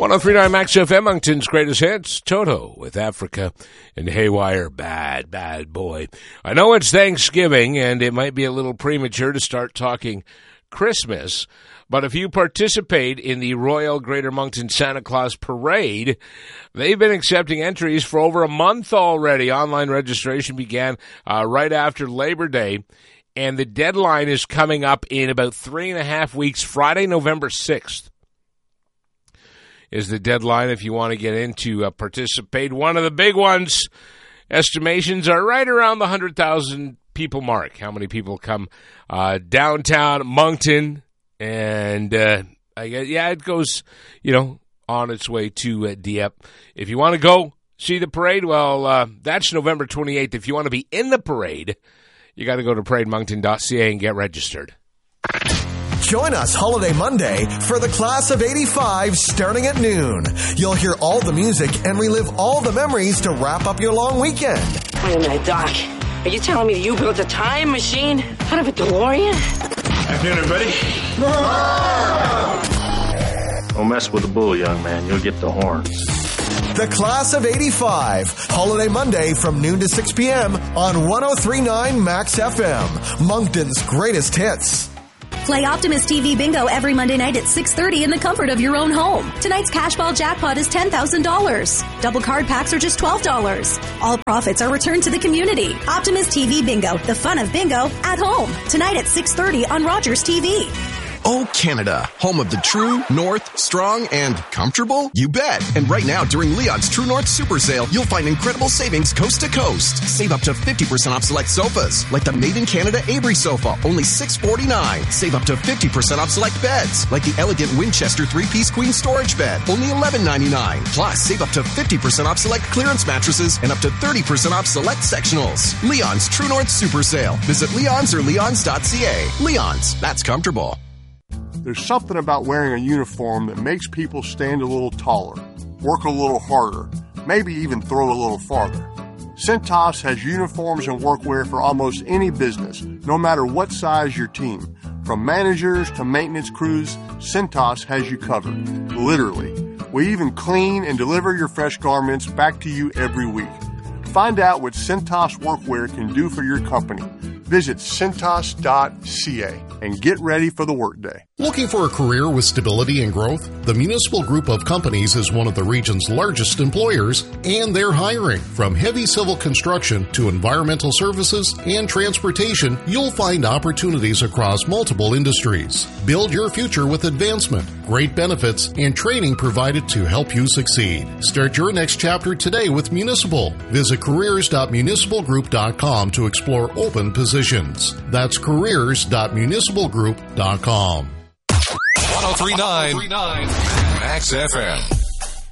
103.9 Max FM, Moncton's greatest hits. Toto with Africa and Haywire. Bad, bad boy. I know it's Thanksgiving, and it might be a little premature to start talking Christmas, but if you participate in the Royal Greater Moncton Santa Claus Parade, they've been accepting entries for over a month already. Online registration began right after Labor Day, and the deadline is coming up in about 3.5 weeks. Friday, November 6th. Is the deadline if you want to get in to participate. One of the big ones, estimations are right around the 100,000 people mark. How many people come downtown Moncton? And I guess, it goes, on its way to Dieppe. If you want to go see the parade, well, that's November 28th. If you want to be in the parade, you got to go to parademoncton.ca and get registered. Join us Holiday Monday for the Class of 85 starting at noon. You'll hear all the music and relive all the memories to wrap up your long weekend. Wait a minute, Doc. Are you telling me that you built a time machine out of a DeLorean? Afternoon, everybody. Don't mess with the bull, young man. You'll get the horns. The Class of 85. Holiday Monday from noon to 6 p.m. on 103.9 Max FM. Moncton's greatest hits. Play Optimus TV Bingo every Monday night at 6:30 in the comfort of your own home. Tonight's cash ball jackpot is $10,000. Double card packs are just $12. All profits are returned to the community. Optimus TV Bingo, the fun of bingo at home. Tonight at 6:30 on Rogers TV. Oh, Canada, home of the true, north, strong, and comfortable? You bet. And right now, during Leon's True North Super Sale, you'll find incredible savings coast to coast. Save up to 50% off select sofas, like the Made in Canada Avery sofa, only $649. Save up to 50% off select beds, like the elegant Winchester 3-piece queen storage bed, only $11.99. Plus, save up to 50% off select clearance mattresses and up to 30% off select sectionals. Leon's True North Super Sale. Visit Leon's or leons.ca. Leon's, that's comfortable. There's something about wearing a uniform that makes people stand a little taller, work a little harder, maybe even throw a little farther. Cintas has uniforms and workwear for almost any business, no matter what size your team. From managers to maintenance crews, Cintas has you covered. Literally. We even clean and deliver your fresh garments back to you every week. Find out what Cintas workwear can do for your company. Visit cintas.ca and get ready for the workday. Looking for a career with stability and growth? The Municipal Group of Companies is one of the region's largest employers, and they're hiring. From heavy civil construction to environmental services and transportation, you'll find opportunities across multiple industries. Build your future with advancement, great benefits, and training provided to help you succeed. Start your next chapter today with Municipal. Visit careers.municipalgroup.com to explore open positions. That's careers.municipalgroup.com. 103.9 Max FM.